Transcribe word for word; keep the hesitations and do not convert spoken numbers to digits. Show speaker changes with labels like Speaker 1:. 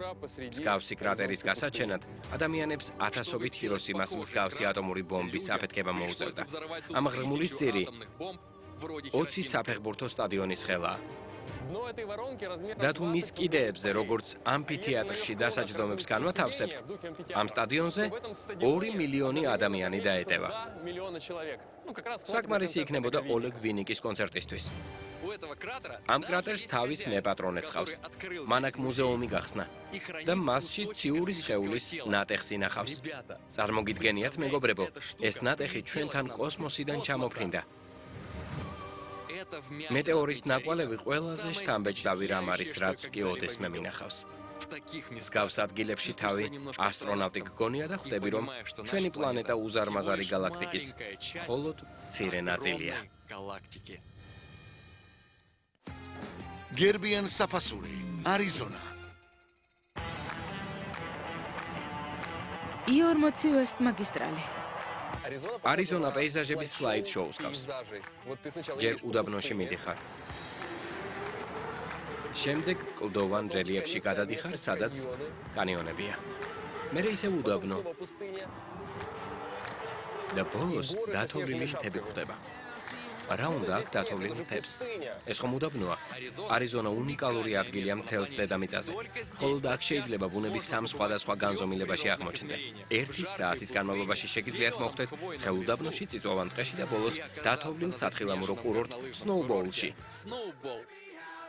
Speaker 1: მსგავსი კრატერის გასაჩენად ადამიანებს ათასობით ჰიროსიმას მსგავსი ატომური ბომბის აფეთქება მოუწევდა. ამ ღრმულის ძირი ოცი საფეხბურთო სტადიონის ხელაა. და თუ მის კიდეებზე, როგორც ამფითეატრში დასაჯდომებს განვათავსებთ, ამ სტადიონზე ორი მილიონი ადამიანი დაეტევა. საკმარისი იქნებოდა ოლეგ ვინიკის კონცერტისთვის. ამ კრატერს თავის მეპატრონეც ყავს. მან აქ მუზეუმი გახსნა და მასში ციური სხეულის ნატეხს ინახავს. წარმოგიდგენიათ, მეგობრებო, ეს ნატეხი ჩვენთან კოსმოსიდან ჩამოფრინდა. მეტეორის ნაკვალევი ყველაზე შთამბეჭდავი რამ არის, რაც კი ოდესმე მინახავს. მსგავს ადგილებში თავი ასტრონავტი გგონია და ხვდები, რომ ჩვენი პლანეტა უზარმაზარი გალაქტიკის მხოლოდ მცირე ნაწილია.
Speaker 2: გერბიან საფასური, არიზონა.
Speaker 3: ი ორმოცი West მაგისტრალი.
Speaker 1: არიზონა პეიზაჟების სლაიდ შოუს ყავს. ჯერ უდაბნოში მიდიხარ. შემდეგ კლდოვან რელიეფში გადადიხარ, სადაც კანიონებია. მერე ისევ უდაბნო. და ბოლოს დათოვლილი მთები ხვდება. რა უნდა აქ დათოვლილ მთებს? ეს ხომ უდაბნოა. არიზონა უნიკალური ადგილია მთელს დედამიწაზე. მხოლოდ აქ შეიძლება ბუნების სამ სხვადასხვა განზომილებაში აღმოჩნდე. ერთი საათის განმავლობაში შეგიძლიათ მოხვდეთ ცხელ უდაბნოში, წიწვოვან ტყეში და ბოლოს დათოვლილ სათხილამურო კურორტ სნოუბოულში.